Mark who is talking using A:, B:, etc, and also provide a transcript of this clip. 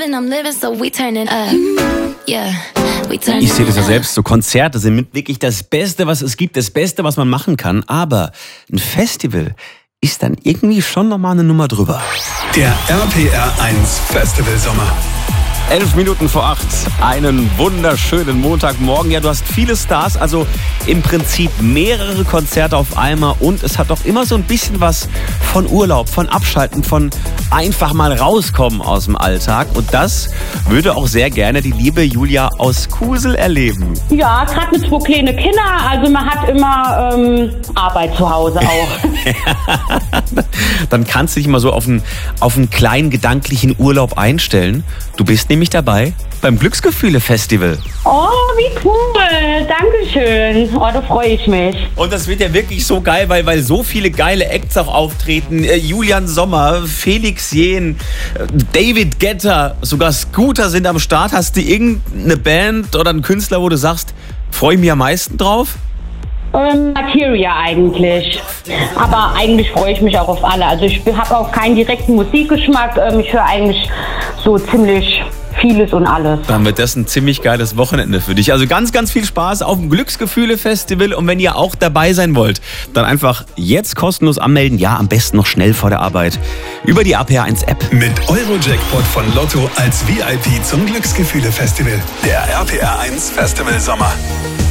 A: and I'm living, so we turning up. Yeah, we turning up.
B: Ich sehe das ja selbst, so Konzerte sind wirklich das Beste, was es gibt, das Beste, was man machen kann. Aber ein Festival ist dann irgendwie schon nochmal eine Nummer drüber.
C: Der RPR 1 Festival Sommer.
B: 11 Minuten vor 8. Einen wunderschönen Montagmorgen. Ja, du hast viele Stars, also im Prinzip mehrere Konzerte auf einmal. Und es hat doch immer so ein bisschen was von Urlaub, von Abschalten, von einfach mal rauskommen aus dem Alltag. Und das würde auch sehr gerne die liebe Julia aus Kusel erleben.
D: Ja, gerade mit 2 kleinen Kindern. Also man hat immer Arbeit zu Hause auch.
B: Dann kannst du dich mal so auf einen kleinen gedanklichen Urlaub einstellen. Du bist nämlich dabei beim Glücksgefühle-Festival.
D: Oh, wie cool. Dankeschön. Oh, da freue ich mich.
B: Und das wird ja wirklich so geil, weil so viele geile Acts auch auftreten. Julian Sommer, Felix Jähn, David Guetta, sogar Scooter sind am Start. Hast du irgendeine Band oder einen Künstler, wo du sagst, freue ich mich am meisten drauf?
D: Materia eigentlich. Aber eigentlich freue ich mich auch auf alle. Also ich habe auch keinen direkten Musikgeschmack. Ich höre eigentlich so ziemlich vieles und alles.
B: Dann wird das ein ziemlich geiles Wochenende für dich. Also ganz, ganz viel Spaß auf dem Glücksgefühle-Festival. Und wenn ihr auch dabei sein wollt, dann einfach jetzt kostenlos anmelden. Ja, am besten noch schnell vor der Arbeit. Über die RPR 1 App.
C: Mit Eurojackpot von Lotto als VIP zum Glücksgefühle Festival. Der RPR 1 Festival Sommer.